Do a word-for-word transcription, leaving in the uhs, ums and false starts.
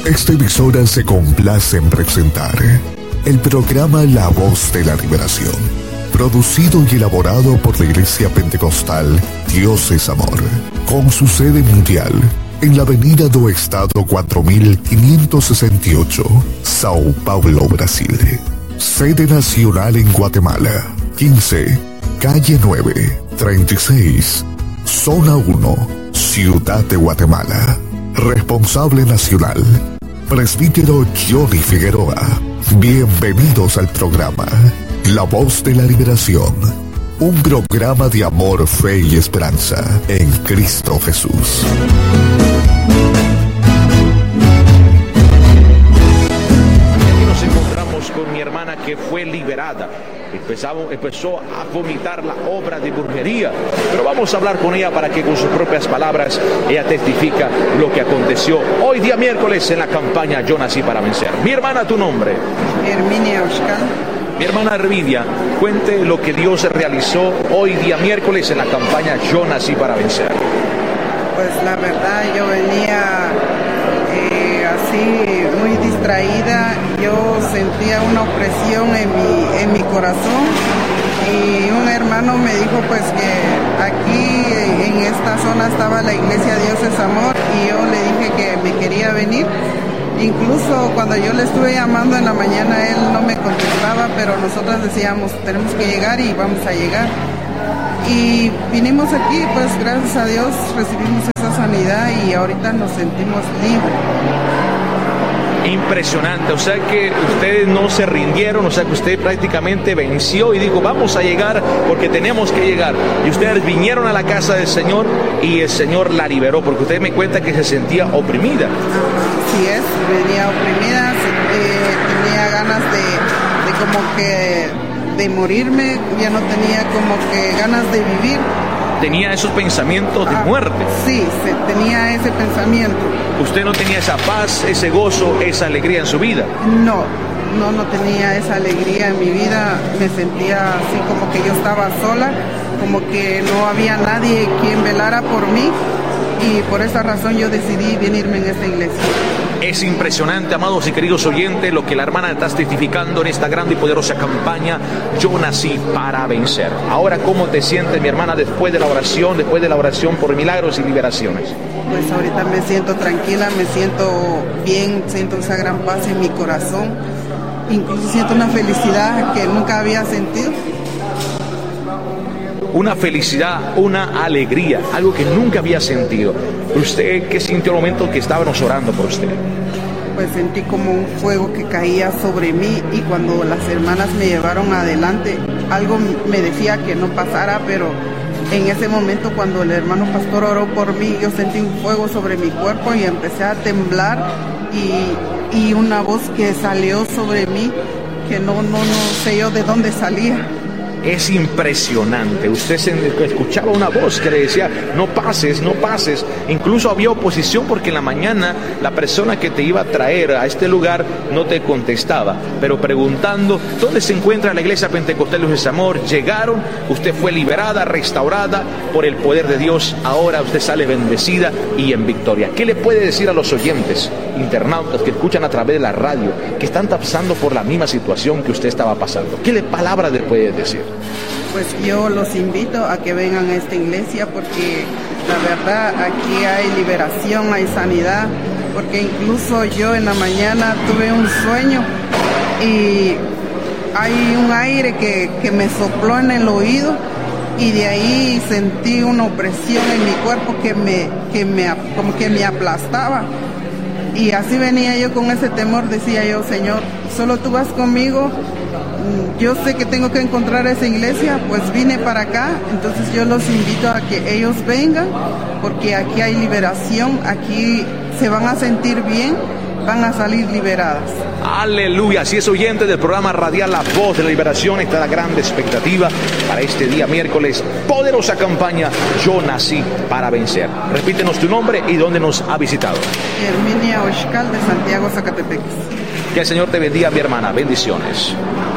Esta emisora se complace en presentar el programa La Voz de la Liberación, producido y elaborado por la Iglesia Pentecostal Dios es Amor, con su sede mundial en la Avenida do Estado cuatro mil quinientos sesenta y ocho, Sao Paulo, Brasil. Sede nacional en Guatemala, quince, calle nueve, treinta y seis, zona uno, Ciudad de Guatemala. Responsable nacional, Presbítero Johnny Figueroa. Bienvenidos al programa La Voz de la Liberación, un programa de amor, fe y esperanza en Cristo Jesús. Aquí nos encontramos con mi hermana que fue liberada. Empezamos, empezó a vomitar la obra de brujería, pero vamos a hablar con ella para que con sus propias palabras ella testifica lo que aconteció hoy día miércoles en la campaña Yo Nací para Vencer. Mi hermana, tu nombre. Herminia Oscar. Mi hermana Herminia, cuente lo que Dios realizó hoy día miércoles en la campaña Yo Nací para Vencer. Pues la verdad, yo venía eh, así muy distraída. Yo sentía una opresión en mi, en mi corazón, y un hermano me dijo pues que aquí en esta zona estaba la iglesia Dios es Amor, y yo le dije que me quería venir. Incluso cuando yo le estuve llamando en la mañana, él no me contestaba, pero nosotros decíamos, tenemos que llegar y vamos a llegar. Y vinimos aquí, pues gracias a Dios recibimos esa sanidad y ahorita nos sentimos libres. Impresionante, o sea que ustedes no se rindieron, o sea que usted prácticamente venció y dijo, vamos a llegar porque tenemos que llegar. Y ustedes vinieron a la casa del Señor y el Señor la liberó, porque usted me cuenta que se sentía oprimida. Así es, venía oprimida, eh, tenía ganas de, de como que de morirme, ya no tenía como que ganas de vivir. Tenía esos pensamientos de ah, muerte. Sí, se, tenía ese pensamiento. ¿Usted no tenía esa paz, ese gozo, esa alegría en su vida? No, no, no tenía esa alegría en mi vida. Me sentía así como que yo estaba sola, como que no había nadie quien velara por mí, y por esa razón yo decidí venirme en esta iglesia. Es impresionante, amados y queridos oyentes, lo que la hermana está testificando en esta grande y poderosa campaña Yo Nací para Vencer. Ahora, ¿cómo te sientes, mi hermana, después de la oración, después de la oración por milagros y liberaciones? Pues ahorita me siento tranquila, me siento bien, siento esa gran paz en mi corazón. Incluso siento una felicidad que nunca había sentido. Una felicidad, una alegría, algo que nunca había sentido. ¿Usted qué sintió el momento que estábamos orando por usted? Pues sentí como un fuego que caía sobre mí, y cuando las hermanas me llevaron adelante, algo me decía que no pasara, pero en ese momento cuando el hermano pastor oró por mí, yo sentí un fuego sobre mi cuerpo y empecé a temblar, y, y una voz que salió sobre mí que no, no, no sé yo de dónde salía. Es impresionante. Usted se escuchaba una voz que le decía, no pases, no pases. Incluso había oposición porque en la mañana la persona que te iba a traer a este lugar no te contestaba. Pero preguntando, ¿dónde se encuentra la iglesia Pentecostal Dios es Amor? Llegaron, usted fue liberada, restaurada por el poder de Dios. Ahora usted sale bendecida y en victoria. ¿Qué le puede decir a los oyentes, internautas que escuchan a través de la radio, que están pasando por la misma situación que usted estaba pasando? ¿Qué le palabra le puede decir? Pues yo los invito a que vengan a esta iglesia, porque la verdad aquí hay liberación, hay sanidad, porque incluso yo en la mañana tuve un sueño y hay un aire que, que me sopló en el oído, y de ahí sentí una opresión en mi cuerpo que me, que me, como que me aplastaba. Y así venía yo con ese temor, decía yo, Señor, solo tú vas conmigo. Yo sé que tengo que encontrar esa iglesia, pues vine para acá. Entonces yo los invito a que ellos vengan, porque aquí hay liberación, aquí se van a sentir bien, van a salir liberadas. Aleluya, así es, oyente del programa radial La Voz de la Liberación. Está la grande expectativa para este día miércoles, poderosa campaña Yo Nací para Vencer. Repítenos tu nombre y dónde nos ha visitado. Herminia Oscar, de Santiago, Zacatepec. Que el Señor te bendiga, mi hermana. Bendiciones.